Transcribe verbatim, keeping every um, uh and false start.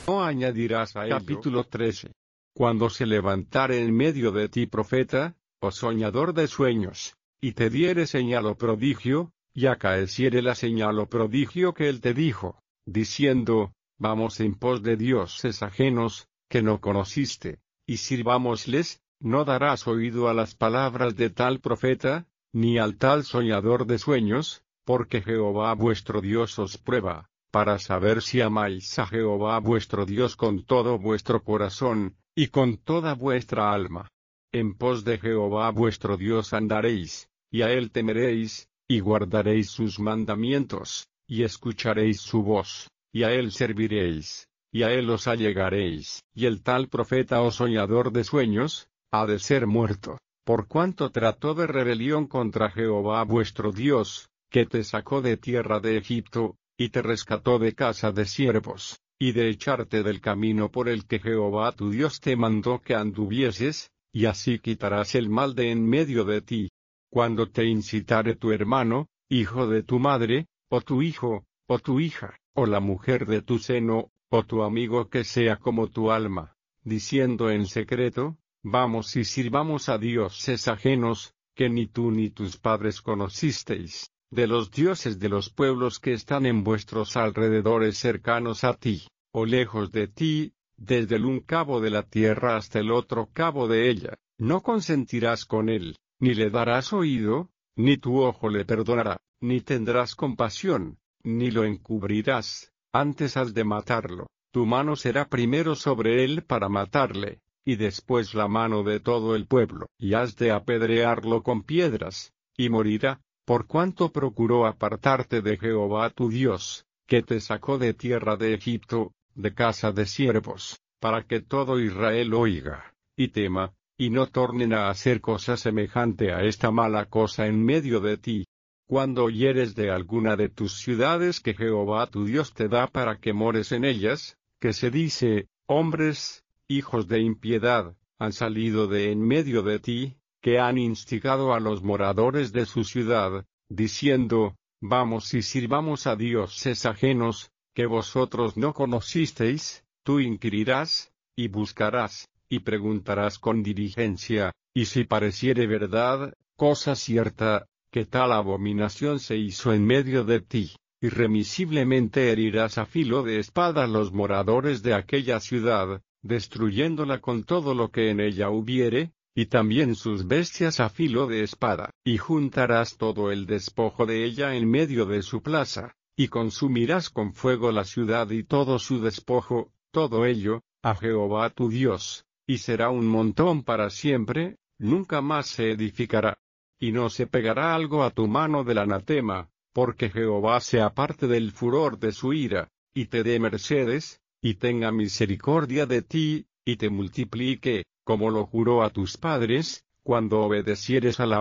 No añadirás a ello. Capítulo trece. Cuando se levantare en medio de ti profeta, o soñador de sueños, y te diere señal o prodigio, y acaeciere la señal o prodigio que él te dijo, diciendo, vamos en pos de dioses ajenos, que no conociste, y sirvámosles, no darás oído a las palabras de tal profeta, ni al tal soñador de sueños, porque Jehová vuestro Dios os prueba, para saber si amáis a Jehová vuestro Dios con todo vuestro corazón, y con toda vuestra alma. En pos de Jehová vuestro Dios andaréis, y a él temeréis, y guardaréis sus mandamientos, y escucharéis su voz, y a él serviréis, y a él os allegaréis. Y el tal profeta o soñador de sueños, ha de ser muerto, por cuanto trató de rebelión contra Jehová vuestro Dios, que te sacó de tierra de Egipto, y te rescató de casa de siervos, y de echarte del camino por el que Jehová tu Dios te mandó que anduvieses, y así quitarás el mal de en medio de ti. Cuando te incitare tu hermano, hijo de tu madre, o tu hijo, o tu hija, o la mujer de tu seno, o tu amigo que sea como tu alma, diciendo en secreto, vamos y sirvamos a dioses ajenos, que ni tú ni tus padres conocisteis, de los dioses de los pueblos que están en vuestros alrededores cercanos a ti, o lejos de ti, desde el un cabo de la tierra hasta el otro cabo de ella, no consentirás con él, ni le darás oído, ni tu ojo le perdonará, ni tendrás compasión, ni lo encubrirás, antes has de matarlo, tu mano será primero sobre él para matarle, y después la mano de todo el pueblo, y has de apedrearlo con piedras, y morirá, por cuanto procuró apartarte de Jehová tu Dios, que te sacó de tierra de Egipto, de casa de siervos, para que todo Israel oiga, y tema, y no tornen a hacer cosa semejante a esta mala cosa en medio de ti. Cuando oyeres de alguna de tus ciudades que Jehová tu Dios te da para que mores en ellas, que se dice, hombres, hijos de impiedad, han salido de en medio de ti, que han instigado a los moradores de su ciudad, diciendo, vamos y sirvamos a dioses ajenos, que vosotros no conocisteis, tú inquirirás, y buscarás, y preguntarás con diligencia, y si pareciere verdad, cosa cierta, que tal abominación se hizo en medio de ti, irremisiblemente herirás a filo de espada los moradores de aquella ciudad, destruyéndola con todo lo que en ella hubiere, y también sus bestias a filo de espada, y juntarás todo el despojo de ella en medio de su plaza, y consumirás con fuego la ciudad y todo su despojo, todo ello, a Jehová tu Dios, y será un montón para siempre, nunca más se edificará. Y no se pegará algo a tu mano del anatema, porque Jehová se aparte del furor de su ira, y te dé mercedes, y tenga misericordia de ti, y te multiplique, como lo juró a tus padres, cuando obedecieres a la